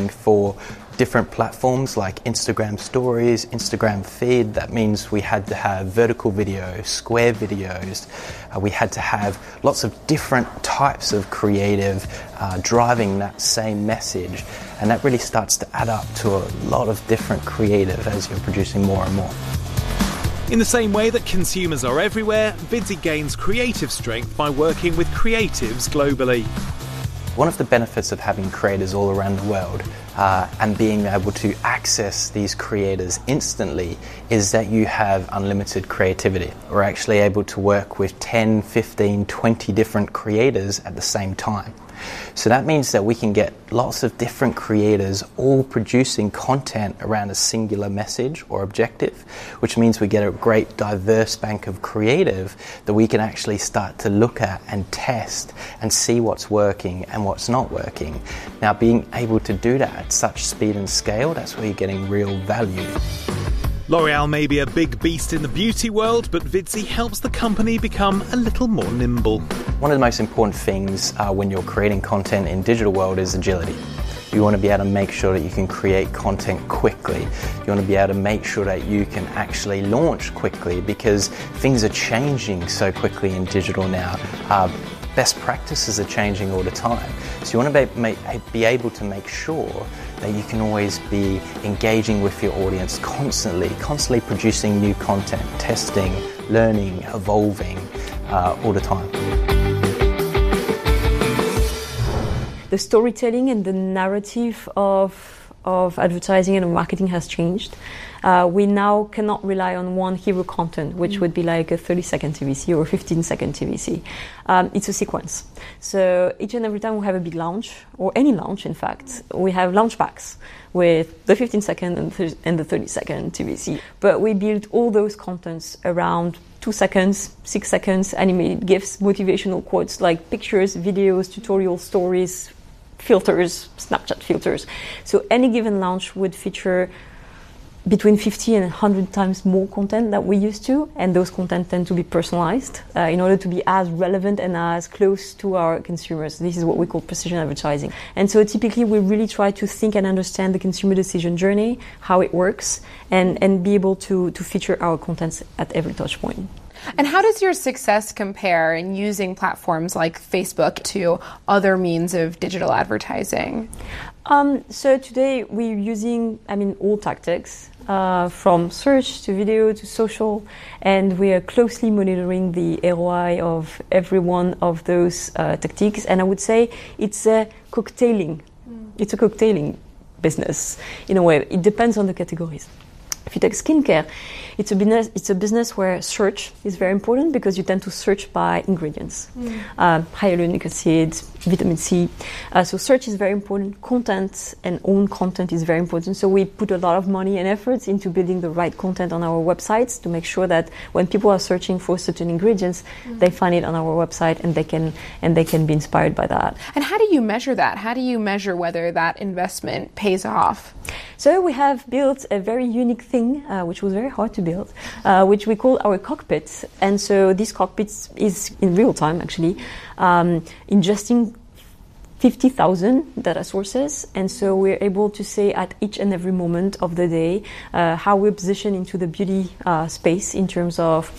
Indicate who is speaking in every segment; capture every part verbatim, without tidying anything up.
Speaker 1: producing for different platforms like Instagram Stories, Instagram Feed. That means we had to have vertical video, square videos. Uh, we had to have lots of different types of creative uh, driving that same message. And that really starts to add up to a lot of different creative as you're producing more and more.
Speaker 2: In the same way that consumers are everywhere, Vidsy gains creative strength by working with creatives globally.
Speaker 1: One of the benefits of having creators all around the world uh, and being able to access these creators instantly is that you have unlimited creativity. We're actually able to work with ten, fifteen, twenty different creators at the same time. So that means that we can get lots of different creators all producing content around a singular message or objective, which means we get a great diverse bank of creative that we can actually start to look at and test and see what's working and what's not working. Now, being able to do that at such speed and scale, that's where you're getting real value.
Speaker 2: L'Oreal may be a big beast in the beauty world, but Vidsy helps the company become a little more nimble.
Speaker 1: One of the most important things uh, when you're creating content in digital world is agility. You want to be able to make sure that you can create content quickly. You want to be able to make sure that you can actually launch quickly because things are changing so quickly in digital now. Uh, best practices are changing all the time. So you want to be, make, be able to make sure that you can always be engaging with your audience constantly, constantly producing new content, testing, learning, evolving uh, all the time.
Speaker 3: The storytelling and the narrative of of advertising and marketing has changed. Uh, we now cannot rely on one hero content, which mm. would be like a thirty second T V C or a fifteen second T V C. Um, it's a sequence. So each and every time we have a big launch, or any launch in fact, we have launch packs with the fifteen second and, th- and the thirty second T V C. But we build all those contents around two seconds, six seconds, animated GIFs, motivational quotes like pictures, videos, tutorial stories, filters, Snapchat filters. So any given launch would feature between fifty and one hundred times more content that we used to, and those content tend to be personalized uh, in order to be as relevant and as close to our consumers. This is what we call precision advertising. And so typically we really try to think and understand the consumer decision journey, how it works, and, and be able to, to feature our contents at every touch point.
Speaker 4: And how does your success compare in using platforms like Facebook to other means of digital advertising?
Speaker 3: Um, so today we're using, I mean, all tactics, uh, from search to video to social, and we are closely monitoring the R O I of every one of those uh, tactics. And I would say it's a cocktailing. Mm. It's a cocktailing business in a way. It depends on the categories. If you take skincare, it's a business. It's a business where search is very important because you tend to search by ingredients, mm. uh, hyaluronic acid, vitamin C. Uh, so search is very important. Content and own content is very important. So we put a lot of money and efforts into building the right content on our websites to make sure that when people are searching for certain ingredients, mm. they find it on our website and they can and they can be inspired by that.
Speaker 4: And how do you measure that? How do you measure whether that investment pays off?
Speaker 3: So we have built a very unique thing, uh, which was very hard to build, uh, which we call our cockpit. And so this cockpit is in real time, actually, um, ingesting fifty thousand data sources. And so we're able to say at each and every moment of the day uh, how we're positioned into the beauty uh, space in terms of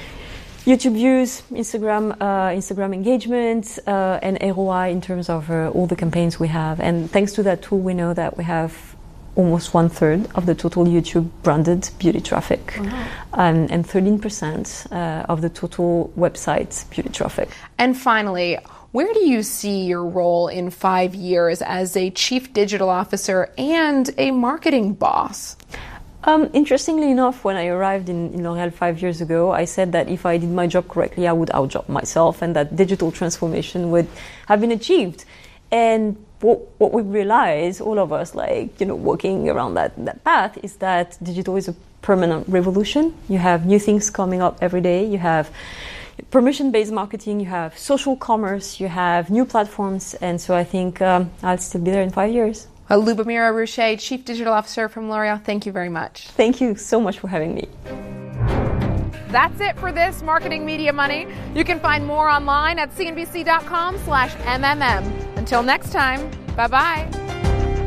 Speaker 3: YouTube views, Instagram, uh, Instagram engagement, uh, and R O I in terms of uh, all the campaigns we have. And thanks to that tool, we know that we have almost one third of the total YouTube branded beauty traffic, wow. um, and thirteen percent uh, of the total website beauty traffic.
Speaker 4: And finally, where do you see your role in five years as a chief digital officer and a marketing boss?
Speaker 3: Um, interestingly enough, when I arrived in, in L'Oréal five years ago, I said that if I did my job correctly, I would outjob myself and that digital transformation would have been achieved. And what, what we realize, all of us, like, you know, walking around that, that path, is that digital is a permanent revolution. You have new things coming up every day. You have permission-based marketing, you have social commerce, you have new platforms. And so I think um, I'll still be there in five years.
Speaker 4: Well, Lubomira Rouchet, Chief Digital Officer from L'Oréal, thank you very much.
Speaker 3: Thank you so much for having me.
Speaker 4: That's it for this Marketing Media Money. You can find more online at cnbc.com slash MMM. Until next time, bye-bye.